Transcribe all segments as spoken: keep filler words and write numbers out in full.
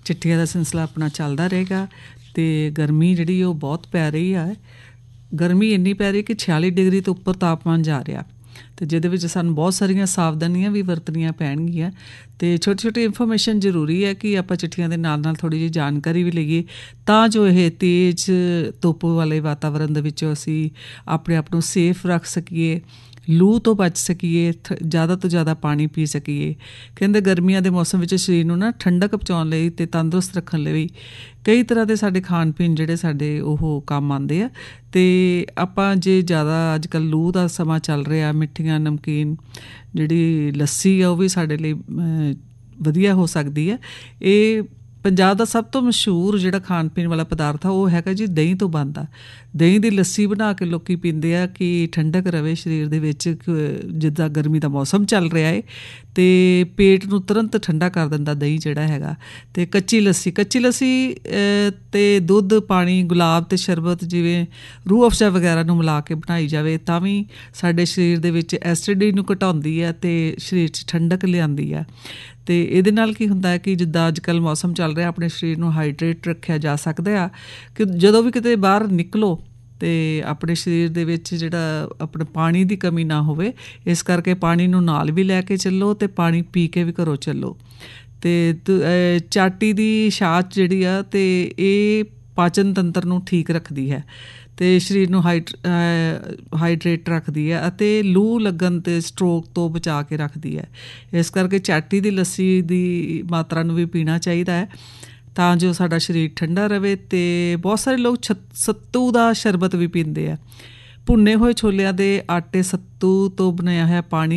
चिट्ठियां का सिलसिला अपना चलता रहेगा। तो गर्मी जी बहुत पै रही है, गर्मी इन्नी पै रही कि छियाली डिग्री तो उपर तापमान जा रहा, तो जिहदे सानूं बहुत सारिया सावधानियां भी वरतनियां पैणगियां। तो छोटी छोटी इन्फॉर्मेशन जरूरी है कि आपां चिट्ठियां दे नाल नाल थोड़ी जी जानकारी भी लईए, तां जो यह तेज़ धुप्प वाले वातावरण दे विचों असीं अपने आप नूं सेफ रख सकीए, लू तो बच सकीए, ज़्यादा तो ज़्यादा पानी पी सकीए। कहते गर्मियों के मौसम में शरीर नूं ना ठंडक पहुँचाउण लई ते तंदुरुस्त रखण लई कई तरह के साडे खाण पीण जिहड़े साडे ओह काम आउंदे आ। ते आपां जे ज़्यादा अजकल लू का समा चल रहा, मिठियां नमकीन जिहड़ी लस्सी आ वो भी साडे लई वधिया हो सकती है। ये पंजाब का सब तो मशहूर जिहड़ा खाण पीण वाला पदार्थ आ वो हैगा जी दही तो बनदा। दही की लस्सी बना के लोग पींदे आ कि ठंडक रहे शरीर दे विच, जिद्दां गर्मी का मौसम चल रहा है तो पेट नूं तुरंत ठंडा कर दिंदा दही जिहड़ा हैगा। ते कच्ची लस्सी कच्ची लस्सी ते दुध पानी गुलाब ते शरबत जिवें रूह अफजा वगैरह नूं मिला के बनाई जाए तां भी साडे शरीर दे विच एसिडिटी नूं घटाउंदी है ते शरीर च ठंडक लिआंदी है। तो ये नाल की हुंदा है कि जिद्दां अजकल मौसम चल रहा अपने शरीर नूं हाइड्रेट रखिया जा सकदा आ कि जदों भी किते बाहर निकलो तो अपने शरीर दे विच जिहड़ा अपने पानी की कमी ना होवे, इस करके पानी नूं नाल भी लैके चलो तो पानी पी के भी घरों चलो। तो चाटी की छाछ जिहड़ी आ ते ये पाचन तंत्र नूं ठीक रखदी है तो शरीर नूं हाइड हाइड्रेट रखदी है अते लू लगन ते स्ट्रोक तो बचा के रखदी है। इस करके चाटी की लस्सी की मात्रा नूं भी पीना चाहिए है तां जो साडा शरीर ठंडा रहे। तो बहुत सारे लोग छत सत्तू का शरबत भी पींदे आ। भुने हुए छोलियां दे आटे सत्तू तो बनाया है पानी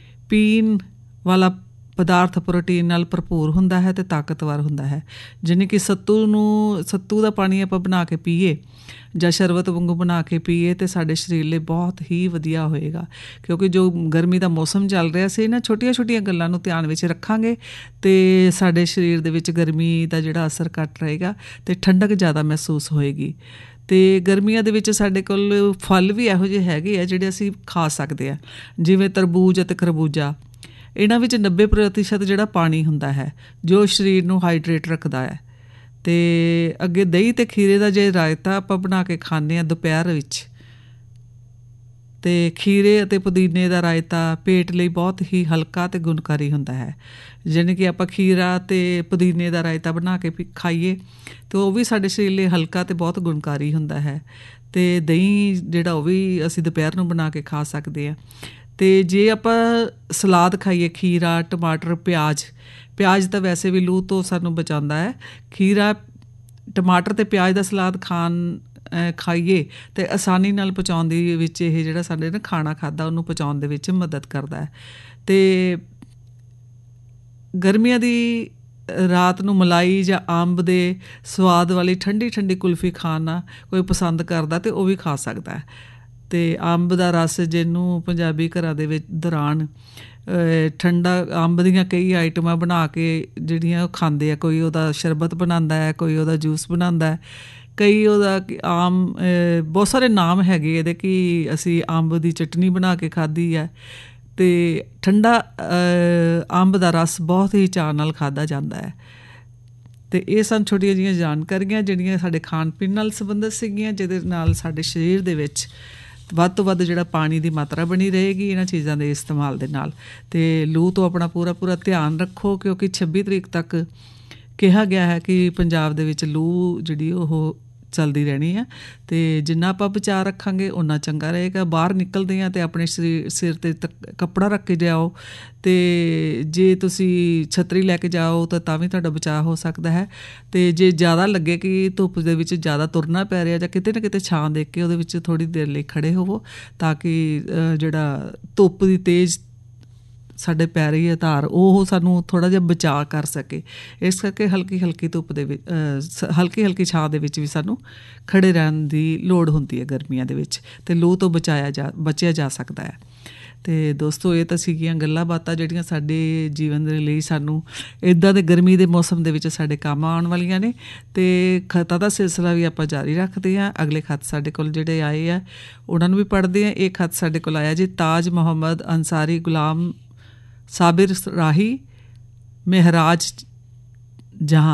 पीण वाला पदार्थ प्रोटीन नाल भरपूर हुंदा है तो ताकतवर हुंदा है। जिन्हें कि सत्तू नूं सत्तू का पानी आपां बना के पीए ਜਾਂ शरबत वांगू बना के पीए तो साडे शरीर लिए बहुत ही वधिया होएगा। क्योंकि जो गर्मी का मौसम चल रहा से इन्हां छोटिया छोटिया गल्लां नूं ध्यान विच रखांगे तो साडे शरीर दे विच गर्मी का जिहड़ा असर घट रहेगा तो ठंडक ज़्यादा महसूस होएगी। तो गर्मियों दे विच साडे कोल फल भी इहो जिहे हैगे आ जिहड़े असीं खा सकदे आ, जिवें तरबूज अते खरबूजा। इन्हां विच नब्बे प्रतिशत जिहड़ा पानी हुंदा है जो शरीर नूं हाइड्रेट रखदा है। तो अगे दही ते खीरे का जे रायता आपां बना के खाने दोपहर विच, तो खीरे अते पुदीने का रायता पेट लई बहुत ही हल्का ते गुणकारी हुंदा है। जिवें कि आपां खीरा ते पुदीने का रायता बना के खाइए तो वह भी साडे शरीर लई हल्का ते बहुत गुणकारी हुंदा है। तो दही जिहड़ा वो भी असीं दोपहर नूं बना के खा सकदे आ। तो जे आपां सलाद खाइए खीरा टमाटर प्याज, प्याज तो वैसे भी लू तो सानू बचाता है, खीरा टमाटर ते प्याज का सलाद खान खाइए तो आसानी नाल पचाउण दे विच इह जिहड़ा साडे ना खाना खादा उहनूं पचाउण दे विच मदद करदा है। तो गर्मियां दी रात नूं मलाई जां अंब दे स्वाद वाली ठंडी ठंडी कुल्फी खाना कोई पसंद करदा तो वह भी खा सकदा है। तो अंब का रस जिन्हों पंजाबी घरां दे विच दौरान ठंडा अंब दियां कई आइटमां बना के जिहड़ियां खांदे आ, कोई उहदा शरबत बनांदा है, कोई उहदा जूस बनांदा है, कई उहदा आम बहुत सारे नाम हैगे इहदे कि असी अंब दी चटनी बना के खाधी है। तो ठंडा अंब का रस बहुत ही चाअ नाल खाधा जाता है। तो ये सन छोटिया जिहियां जानकारियां जिहड़ियां साडे खाण पीण नाल संबंधित सीगियां, जिहदे नाल साडे शरीर दे विच ਵੱਧ ਤੋਂ ਵੱਧ ਜਿਹੜਾ ਪਾਣੀ ਦੀ ਮਾਤਰਾ ਬਣੀ ਰਹੇਗੀ ਇਹਨਾਂ ਚੀਜ਼ਾਂ ਦੇ ਇਸਤੇਮਾਲ ਦੇ ਨਾਲ। ਤੇ ਲੂ ਤੋਂ ਆਪਣਾ ਪੂਰਾ ਪੂਰਾ ਧਿਆਨ ਰੱਖੋ ਕਿਉਂਕਿ ਛੱਬੀ ਤਰੀਕ ਤੱਕ ਕਿਹਾ ਗਿਆ ਹੈ ਕਿ ਪੰਜਾਬ ਦੇ ਵਿੱਚ ਲੂ ਜਿਹੜੀ ਉਹ ਚੱਲਦੀ ਰਹਿਣੀ ਹੈ। ਤੇ ਜਿੰਨਾ ਆਪਾਂ ਬਚਾਅ ਰੱਖਾਂਗੇ ਉਨਾ ਚੰਗਾ ਰਹੇਗਾ। ਬਾਹਰ ਨਿਕਲਦੇ ਆ ਤੇ ਆਪਣੇ ਸਰੀਰ ਸਿਰ ਤੇ ਕੱਪੜਾ ਰੱਖ ਕੇ ਜਾਓ, ਤੇ ਜੇ ਤੁਸੀਂ ਛਤਰੀ ਲੈ ਕੇ ਜਾਓ ਤਾਂ ਤਾਂ ਵੀ ਤੁਹਾਡਾ ਬਚਾਅ ਹੋ ਸਕਦਾ ਹੈ। ਤੇ ਜੇ ਜ਼ਿਆਦਾ ਲੱਗੇ ਕਿ ਧੁੱਪ ਦੇ ਵਿੱਚ ਜ਼ਿਆਦਾ ਤੁਰਨਾ ਪੈ ਰਿਹਾ ਜਾਂ ਕਿਤੇ ਨਾ ਕਿਤੇ ਛਾਂ ਦੇਖ ਕੇ ਉਹਦੇ ਵਿੱਚ ਥੋੜ੍ਹੀ ਦੇਰ ਲਈ ਖੜ੍ਹੇ ਹੋਵੋ ਤਾਂ ਕਿ ਜਿਹੜਾ ਧੁੱਪ ਦੀ ਤੇਜ਼ ਸਾਡੇ ਪੈ ਰਹੀ ਹੈ ਧਾਰ ਉਹ ਸਾਨੂੰ ਥੋੜ੍ਹਾ ਜਿਹਾ ਬਚਾਅ ਕਰ ਸਕੇ। ਇਸ ਕਰਕੇ ਹਲਕੀ ਹਲਕੀ ਧੁੱਪ ਦੇ ਵਿੱਚ ਹਲਕੀ ਹਲਕੀ ਛਾਂ ਦੇ ਵਿੱਚ ਵੀ ਸਾਨੂੰ ਖੜ੍ਹੇ ਰਹਿਣ ਦੀ ਲੋੜ ਹੁੰਦੀ ਹੈ ਗਰਮੀਆਂ ਦੇ ਵਿੱਚ, ਅਤੇ ਲੂ ਤੋਂ ਬਚਾਇਆ ਜਾ ਬਚਿਆ ਜਾ ਸਕਦਾ ਹੈ। ਅਤੇ ਦੋਸਤੋ ਇਹ ਤਾਂ ਸੀਗੀਆਂ ਗੱਲਾਂ ਬਾਤਾਂ ਜਿਹੜੀਆਂ ਸਾਡੇ ਜੀਵਨ ਦੇ ਲਈ ਸਾਨੂੰ ਇੱਦਾਂ ਦੇ ਗਰਮੀ ਦੇ ਮੌਸਮ ਦੇ ਵਿੱਚ ਸਾਡੇ ਕੰਮ ਆਉਣ ਵਾਲੀਆਂ ਨੇ। ਅਤੇ ਖਤਾਂ ਦਾ ਸਿਲਸਿਲਾ ਵੀ ਆਪਾਂ ਜਾਰੀ ਰੱਖਦੇ ਹਾਂ। ਅਗਲੇ ਖਤ ਸਾਡੇ ਕੋਲ ਜਿਹੜੇ ਆਏ ਆ ਉਹਨਾਂ ਨੂੰ ਵੀ ਪੜ੍ਹਦੇ ਹਾਂ। ਇਹ ਖਤ ਸਾਡੇ ਕੋਲ ਆਇਆ ਜੀ ਤਾਜ ਮੁਹੰਮਦ ਅੰਸਾਰੀ ਗੁਲਾਮ ਸਾਬਿਰ ਰਾਹੀ ਮਹਿਰਾਜ ਜਹਾਂ